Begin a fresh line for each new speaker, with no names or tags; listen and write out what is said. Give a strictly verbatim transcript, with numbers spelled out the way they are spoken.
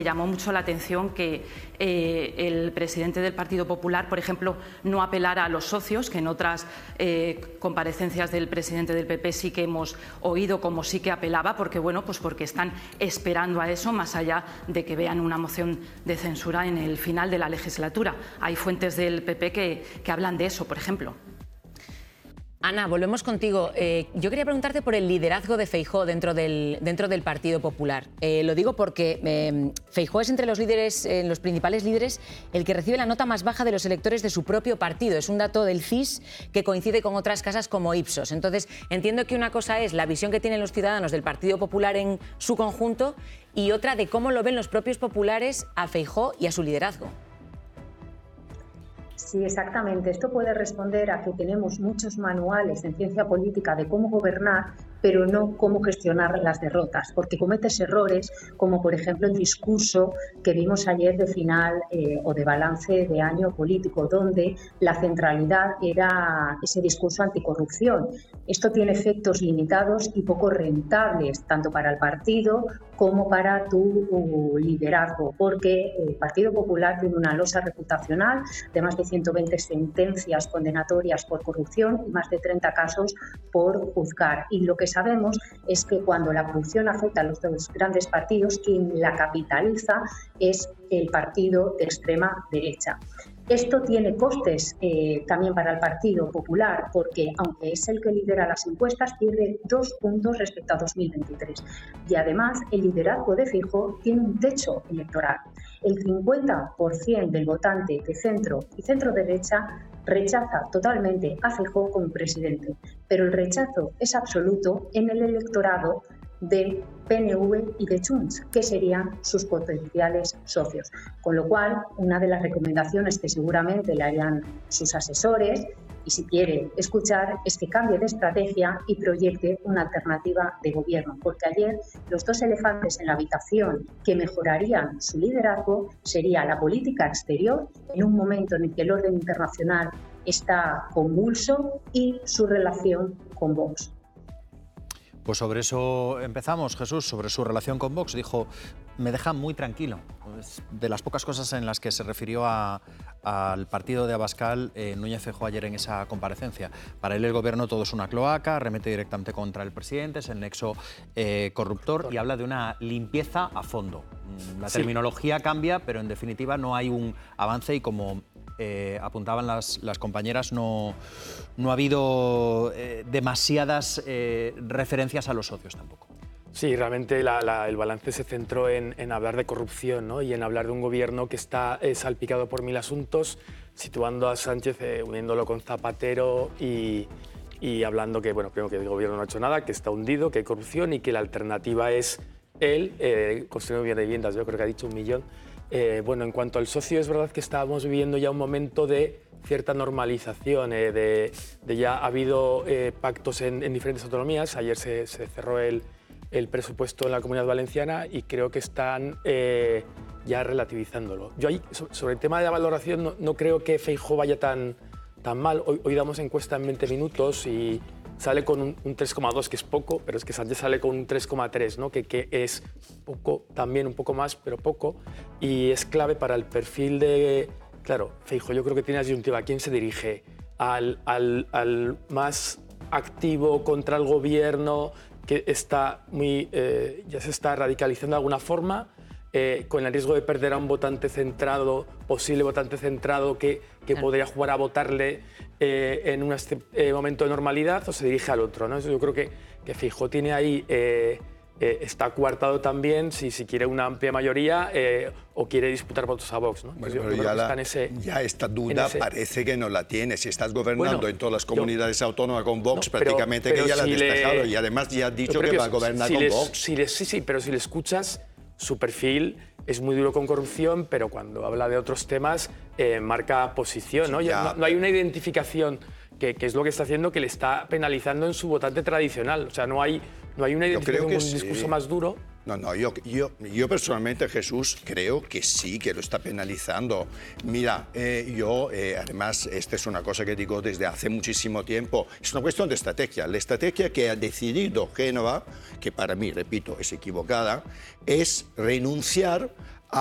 Llamó mucho la atención que eh, el presidente del Partido Popular, por ejemplo, no apelara a los socios, que en otras eh, comparecencias del presidente del P P sí que hemos oído como sí que apelaba, porque bueno, pues porque están esperando a eso, más allá de que vean una moción de censura en el final de la legislatura. Hay fuentes del P P que, que hablan de eso, por ejemplo.
Ana, volvemos contigo. Eh, yo quería preguntarte por el liderazgo de Feijóo dentro del, dentro del Partido Popular. Eh, lo digo porque eh, Feijóo es entre los líderes, eh, los principales líderes, el que recibe la nota más baja de los electores de su propio partido. Es un dato del C I S que coincide con otras casas como Ipsos. Entonces, entiendo que una cosa es la visión que tienen los ciudadanos del Partido Popular en su conjunto y otra de cómo lo ven los propios populares a Feijóo y a su liderazgo.
Sí, exactamente. Esto puede responder a que tenemos muchos manuales en ciencia política de cómo gobernar, pero no cómo gestionar las derrotas, porque cometes errores como, por ejemplo, el discurso que vimos ayer de final eh, o de balance de año político, donde la centralidad era ese discurso anticorrupción. Esto tiene efectos limitados y poco rentables, tanto para el partido como para tu uh, liderazgo, porque el Partido Popular tiene una losa reputacional de más de ciento veinte sentencias condenatorias por corrupción y más de treinta casos por juzgar. Y lo que sabemos es que cuando la corrupción afecta a los dos grandes partidos, quien la capitaliza es el partido de extrema derecha. Esto tiene costes eh, también para el Partido Popular, porque aunque es el que lidera las encuestas, pierde dos puntos respecto a dos mil veintitrés. Y además, el liderazgo de Feijóo tiene un techo electoral. El cincuenta por ciento del votante de centro y centro-derecha rechaza totalmente a Feijóo como presidente, pero el rechazo es absoluto en el electorado de P N V y de Junts, que serían sus potenciales socios. Con lo cual, una de las recomendaciones que seguramente le harían sus asesores, y si quiere escuchar, es que cambie de estrategia y proyecte una alternativa de gobierno, porque ayer los dos elefantes en la habitación que mejorarían su liderazgo sería la política exterior, en un momento en el que el orden internacional está convulso, y su relación con Vox.
Pues sobre eso empezamos, Jesús, sobre su relación con Vox. Dijo, me deja muy tranquilo. Es de las pocas cosas en las que se refirió a, al partido de Abascal eh, Núñez Feijóo ayer en esa comparecencia. Para él el gobierno todo es una cloaca, remete directamente contra el presidente, es el nexo eh, corruptor y habla de una limpieza a fondo. La sí. terminología cambia, pero en definitiva no hay un avance y como Eh, apuntaban las, las compañeras, no, no ha habido eh, demasiadas eh, referencias a los socios tampoco.
Sí, realmente la, la, el balance se centró en, en hablar de corrupción, ¿no? Y en hablar de un gobierno que está eh, salpicado por mil asuntos, situando a Sánchez, eh, uniéndolo con Zapatero y, y hablando que, bueno, primero que el gobierno no ha hecho nada, que está hundido, que hay corrupción y que la alternativa es él, eh, construyendo bien de viviendas, yo creo que ha dicho un millón. Eh, bueno, en cuanto al socio, es verdad que estábamos viviendo ya un momento de cierta normalización, eh, de, de ya ha habido eh, pactos en, en diferentes autonomías. Ayer se, se cerró el, el presupuesto en la Comunidad Valenciana y creo que están eh, ya relativizándolo. Yo ahí, sobre el tema de la valoración, no, no creo que Feijóo vaya tan, tan mal. Hoy, hoy damos encuesta en veinte minutos y sale con un, un tres coma dos, que es poco, pero es que Sánchez sale con un tres coma tres, ¿no? que, que es poco, también un poco más, pero poco, y es clave para el perfil de... Claro, Feijóo yo creo que tiene asyuntiva. ¿A quién se dirige? ¿Al, al, al más activo contra el gobierno, que está muy, eh, ya se está radicalizando de alguna forma, eh, con el riesgo de perder a un votante centrado, posible votante centrado que, que claro. podría jugar a votarle eh, en un eh, momento de normalidad, o se dirige al otro, ¿no? Yo creo que, que Feijóo tiene ahí, eh, eh, está coartado también si, si quiere una amplia mayoría eh, o quiere disputar votos a Vox, ¿no?
Bueno, pero ya, la, ese, ya esta duda ese... parece que no la tiene. Si estás gobernando bueno, en todas las comunidades yo, autónomas con Vox, no, prácticamente pero, pero que ya si la has despejado le... y además ya has dicho que va a gobernar
si
con
les,
Vox.
Si les, sí, sí, pero si le escuchas, su perfil es muy duro con corrupción, pero cuando habla de otros temas eh, marca posición, ¿no? Sí, ya, no, no hay una identificación que, que es lo que está haciendo, que le está penalizando en su votante tradicional. O sea, no hay, no hay una identificación con un sí. discurso más duro.
No, no, yo, yo, yo personalmente, Jesús, creo que sí, que lo está penalizando. Mira, eh, yo, eh, además, esta es una cosa que digo desde hace muchísimo tiempo, es una cuestión de estrategia. La estrategia que ha decidido Génova, que para mí, repito, es equivocada, es renunciar